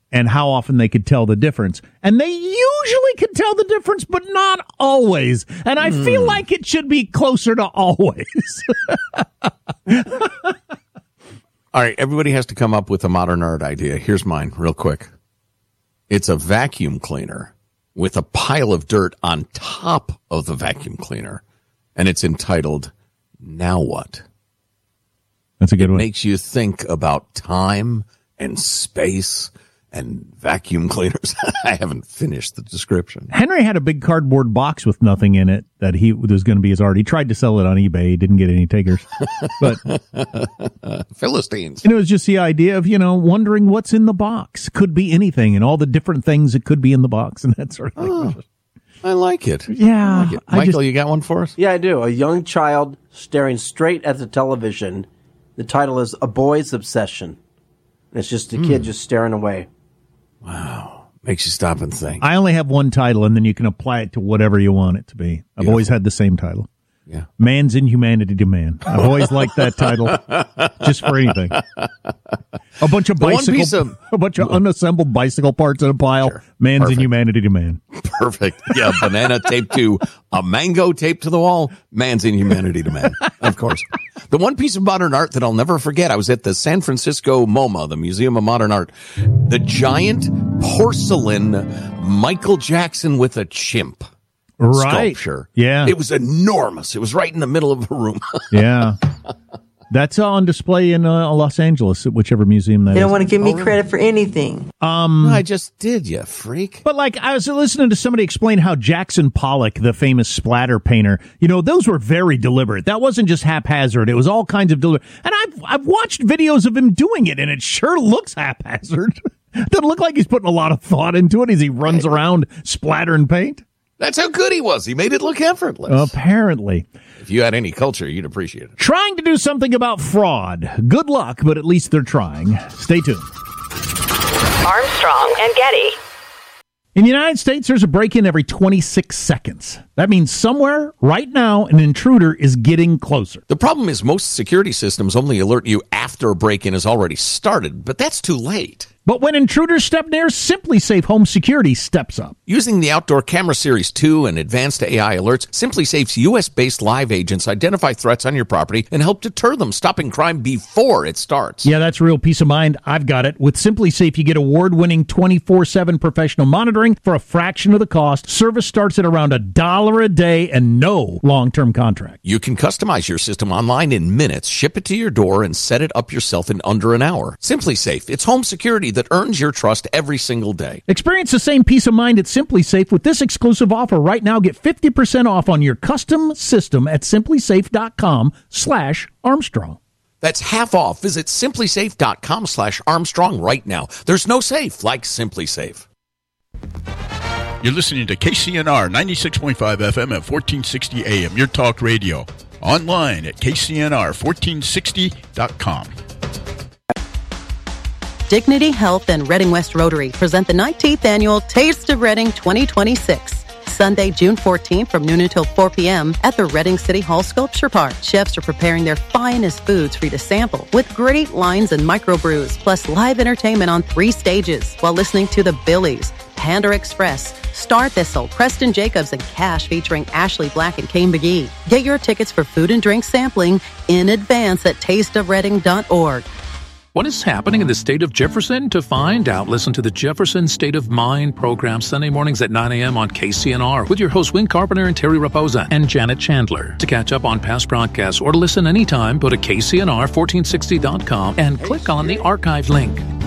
and how often they could tell the difference. And they usually can tell the difference, but not always. And I feel like it should be closer to always. All right, everybody has to come up with a modern art idea. Here's mine, real quick. It's a vacuum cleaner with a pile of dirt on top of the vacuum cleaner, and it's entitled, Now What? That's a good one. It makes you think about time and space and vacuum cleaners. I haven't finished the description. Henry had a big cardboard box with nothing in it that he was going to be his art. He tried to sell it on eBay. He didn't get any takers. But Philistines. And it was just the idea of, wondering what's in the box. Could be anything and all the different things that could be in the box and that sort of thing. I like it. Yeah. Like it. Michael, you got one for us? Yeah, I do. A young child staring straight at the television. The title is A Boy's Obsession. And it's just a kid just staring away. Wow. Makes you stop and think. I only have one title, and then you can apply it to whatever you want it to be. I've always had the same title. Yeah. Man's Inhumanity to Man. I've always liked that title, just for anything. A bunch of a bunch of unassembled bicycle parts in a pile. Sure. Man's Perfect. Inhumanity to Man. Perfect. Yeah, banana taped to a mango taped to the wall. Man's Inhumanity to Man. Of course. The one piece of modern art that I'll never forget, I was at the San Francisco MoMA, the Museum of Modern Art. The giant porcelain Michael Jackson with a chimp. Right. Sculpture. Yeah. It was enormous. It was right in the middle of a room. Yeah. That's on display in Los Angeles at whichever museum that is. They don't want to give me credit for anything. I just did, you freak. But I was listening to somebody explain how Jackson Pollock, the famous splatter painter, those were very deliberate. That wasn't just haphazard. It was all kinds of deliberate. And I've watched videos of him doing it, and it sure looks haphazard. Doesn't look like he's putting a lot of thought into it as he runs around splattering paint. That's how good he was. He made it look effortless. Apparently. If you had any culture, you'd appreciate it. Trying to do something about fraud. Good luck, but at least they're trying. Stay tuned. Armstrong and Getty. In the United States, there's a break-in every 26 seconds. That means somewhere, right now, an intruder is getting closer. The problem is most security systems only alert you after a break-in has already started, but that's too late. But when intruders step near, SimpliSafe Home Security steps up. Using the Outdoor Camera Series 2 and advanced AI alerts, SimpliSafe's U.S.-based live agents identify threats on your property and help deter them, stopping crime before it starts. Yeah, that's real peace of mind. I've got it. With SimpliSafe, you get award-winning 24/7 professional monitoring for a fraction of the cost. Service starts at around $1 a day and no long-term contract. You can customize your system online in minutes, ship it to your door, and set it up yourself in under an hour. SimpliSafe, it's home security that earns your trust every single day. Experience the same peace of mind at SimpliSafe with this exclusive offer right now. Get 50% off on your custom system at simplisafe.com/Armstrong. That's half off. Visit simplisafe.com/Armstrong right now. There's no safe like SimpliSafe. You're listening to KCNR 96.5 FM at 1460 AM, your talk radio. Online at KCNR1460.com. Dignity Health and Reading West Rotary present the 19th Annual Taste of Reading 2026. Sunday, June 14th from noon until 4 p.m. at the Reading City Hall Sculpture Park. Chefs are preparing their finest foods for you to sample with great lines and microbrews, plus live entertainment on 3 stages while listening to the Billies, Panda Express, Star Thistle, Preston Jacobs, and Cash featuring Ashley Black and Kane McGee. Get your tickets for food and drink sampling in advance at tasteofreading.org. What is happening in the state of Jefferson? To find out, listen to the Jefferson State of Mind program Sunday mornings at 9 a.m. on KCNR with your hosts Wayne Carpenter and Terry Raposa and Janet Chandler. To catch up on past broadcasts or to listen anytime, go to KCNR1460.com and click on the archive link.